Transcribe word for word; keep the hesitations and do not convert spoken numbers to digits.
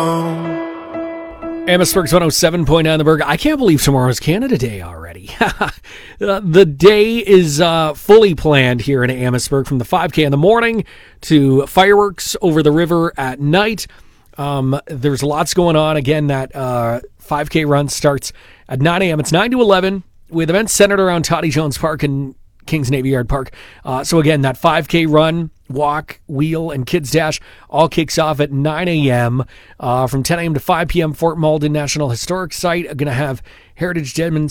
Amherstburg's one oh seven point nine The Berg. I can't believe tomorrow's Canada Day already. uh, the day is uh, fully planned here in Amherstburg, from the five K in the morning to fireworks over the river at night. Um, there's lots going on. Again, that uh, five K run starts at nine a.m. It's nine to eleven with events centered around Toddy Jones Park and Kings Navy Yard Park. Uh, so again, that five K run, walk, wheel, and kids dash all kicks off at nine a.m. Uh, from ten a.m. to five p.m. Fort Malden National Historic Site are going to have heritage demonstrations